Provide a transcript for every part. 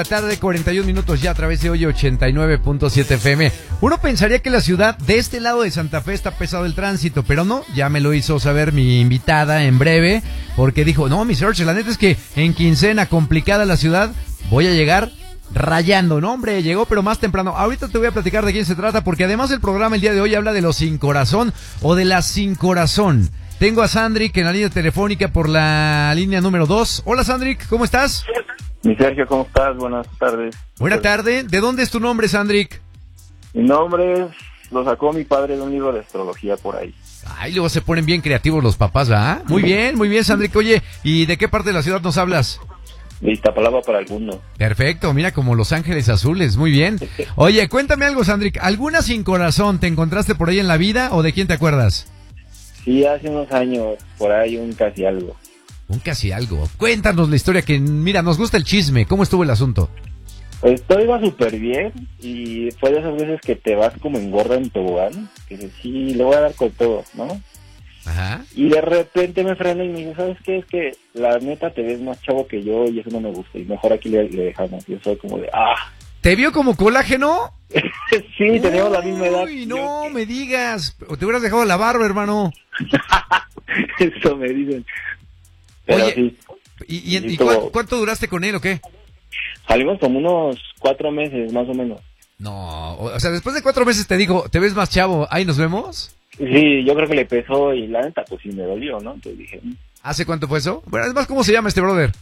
Tarde, 41 minutos ya a través de hoy 89.7 FM. Uno pensaría que la ciudad de este lado de Santa Fe está pesado el tránsito, pero no, ya me lo hizo saber mi invitada en breve, porque dijo, no, mi Serge, la neta es que en quincena complicada la ciudad, voy a llegar rayando, no hombre, llegó pero más temprano. Ahorita te voy a platicar de quién se trata, porque además el programa el día de hoy habla de los sin corazón o de las sin corazón. Tengo a Sandrick en la línea telefónica por la línea número 2. Hola Sandrick, ¿cómo estás? Mi Sergio, ¿cómo estás? Buenas tardes. Buena tarde. ¿De dónde es tu nombre, Sandrick? Mi nombre lo sacó mi padre de un libro de astrología por ahí. Ay, luego se ponen bien creativos los papás, ¿verdad? Muy bien, Sandrick. Oye, ¿y de qué parte de la ciudad nos hablas? De Iztapalapa para el mundo. Perfecto, mira, como Los Ángeles Azules, muy bien. Oye, cuéntame algo, Sandrick. ¿Alguna sin corazón te encontraste por ahí en la vida o de quién te acuerdas? Sí, hace unos años, por ahí un casi algo. Un casi algo. Cuéntanos la historia que, mira, nos gusta el chisme. ¿Cómo estuvo el asunto? Pues todo iba súper bien y fue de esas veces que te vas como en gorda en tobogán, que dices, sí, le voy a dar con todo, ¿no? Ajá. Y de repente me frena y me dice, ¿sabes qué? Es que la neta te ves más chavo que yo y eso no me gusta y mejor aquí le dejamos. Y yo soy como de, ¿Te vio como colágeno? Sí, teníamos la misma edad. Uy, no me digas. O te hubieras dejado la barba, hermano. Eso me dicen. Pero oye, sí. ¿Y tuvo... cuánto duraste con él o qué? Salimos como unos 4 meses, más o menos. No, o sea, después de 4 meses te digo, ¿te ves más chavo? ¿Ahí nos vemos? Sí, yo creo que le pesó y la neta, pues sí me dolió, ¿no? Entonces dije... ¿Hace cuánto fue eso? Bueno, además, ¿cómo se llama este brother?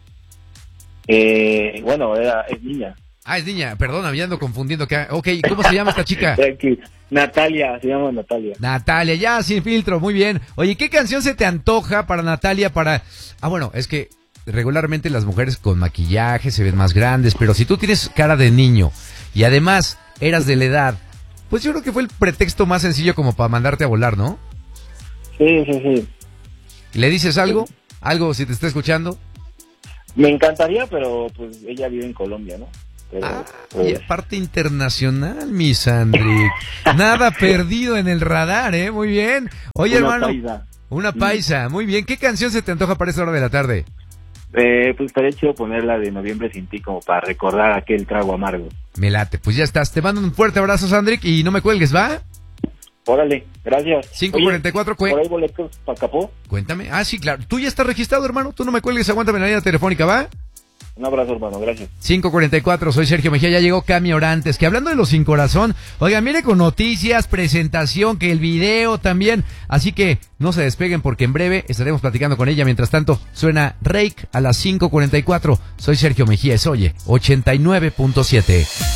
Bueno, es niña. Ah, es niña, perdona, me ando confundiendo acá. Ok, ¿cómo se llama esta chica? Natalia, se llama Natalia. Natalia, ya, sin filtro, muy bien. Oye, ¿qué canción se te antoja para Natalia para...? Ah, bueno, es que regularmente las mujeres con maquillaje se ven más grandes, pero si tú tienes cara de niño y además eras de la edad, pues yo creo que fue el pretexto más sencillo como para mandarte a volar, ¿no? Sí. ¿Le dices algo? ¿Algo si te está escuchando? Me encantaría, pero pues ella vive en Colombia, ¿no? Pero, y aparte internacional, mi Sandrick. Nada perdido en el radar, ¿eh? Muy bien. Oye, hermano. Una paisa, muy bien. ¿Qué canción se te antoja para esta hora de la tarde? Pues estaría chido ponerla de Noviembre sin ti como para recordar aquel trago amargo. Me late, pues ya estás. Te mando un fuerte abrazo, Sandrick, y no me cuelgues, ¿va? Órale, gracias. 544, ¿por ahí boletos para Capó? Cuéntame. Ah, sí, claro. Tú ya estás registrado, hermano. Tú no me cuelgues, aguántame en la línea telefónica, ¿va? Un abrazo, hermano, gracias. 544, soy Sergio Mejía, ya llegó Cami Orantes, que hablando de los sin corazón, oigan, mire con noticias, presentación, que el video también, así que no se despeguen porque en breve estaremos platicando con ella. Mientras tanto, suena Rake a las 5:44, soy Sergio Mejía, es Oye, 89.7.